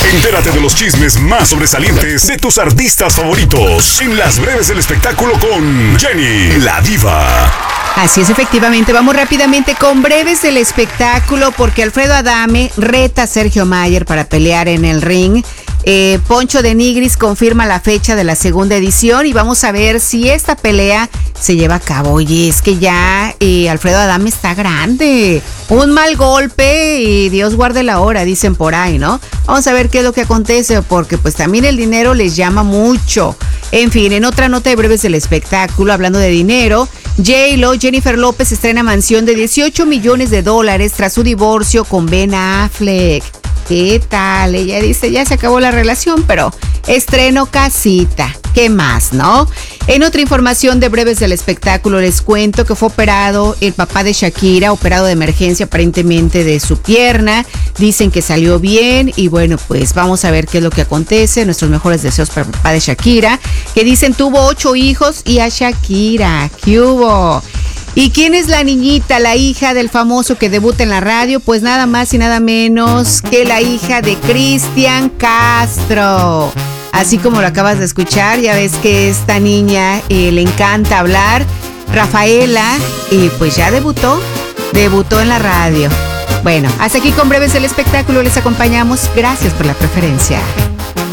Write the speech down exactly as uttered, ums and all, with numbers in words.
Entérate de los chismes más sobresalientes de tus artistas favoritos en las breves del espectáculo con Jenny, la diva. Así es, efectivamente. Vamos rápidamente con breves del espectáculo porque Alfredo Adame reta a Sergio Mayer para pelear en el ring. Eh, Poncho de Nigris confirma la fecha de la segunda edición y vamos a ver si esta pelea se lleva a cabo. Oye, es que ya eh, Alfredo Adame está grande. Un mal golpe y Dios guarde la hora, dicen por ahí, ¿no? Vamos a ver qué es lo que acontece porque pues también el dinero les llama mucho. En fin, en otra nota de breves del espectáculo, hablando de dinero, J-Lo, Jennifer López estrena mansión de dieciocho millones de dólares tras su divorcio con Ben Affleck. ¿Qué tal? Ella dice, ya se acabó la relación, pero estreno casita. ¿Qué más, no? En otra información de breves del espectáculo, les cuento que fue operado el papá de Shakira, operado de emergencia aparentemente de su pierna. Dicen que salió bien y bueno, pues vamos a ver qué es lo que acontece. Nuestros mejores deseos para el papá de Shakira, que dicen tuvo ocho hijos y a Shakira. ¿Qué hubo? ¿Y quién es la niñita, la hija del famoso que debuta en la radio? Pues nada más y nada menos que la hija de Cristian Castro. Así como lo acabas de escuchar, ya ves que esta niña eh, le encanta hablar. Rafaela, y pues ya debutó, debutó en la radio. Bueno, hasta aquí con breves del espectáculo les acompañamos. Gracias por la preferencia.